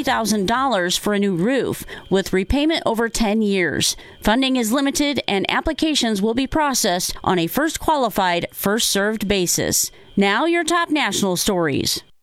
$50,000 for a new roof, with repayment over 10 years. Funding is limited, and applications will be processed on a first qualified, first served basis. Now, your top national stories.